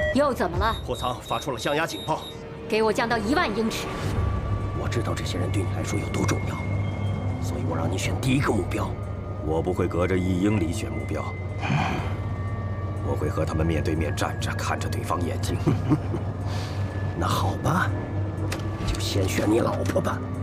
又怎么了？ 货仓发出了降压警报， 给我降到1万英尺。 我知道这些人对你来说有多重要，所以我让你选第一个目标。 我不会隔着1英里选目标，我会和他们面对面站着，看着对方眼睛。 那好吧，就先选你老婆吧。